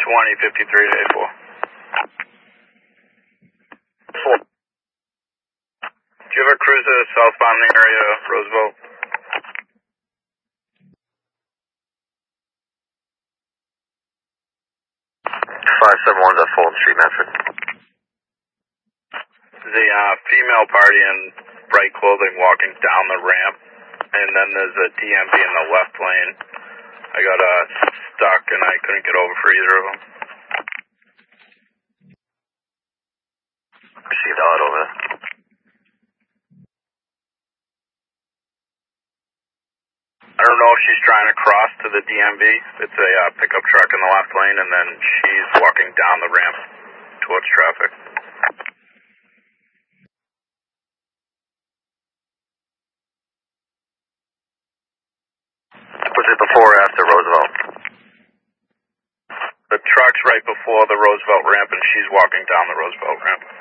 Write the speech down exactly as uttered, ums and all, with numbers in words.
twenty fifty-three to eight four. Four. Do you have a cruiser southbound in the area, Roosevelt? five seven one's at Fulton Street, Medford. There's a uh, female party in bright clothing walking down the ramp, and then there's a D M V in the left lane. I got uh, stuck and I couldn't get over for either of them. Received all that over there. I don't know if she's trying to cross to the D M V. It's a uh, pickup truck in the left lane, and then she's walking down the ramp towards traffic. Was it before or after Roosevelt? The truck's right before the Roosevelt ramp, and she's walking down the Roosevelt ramp.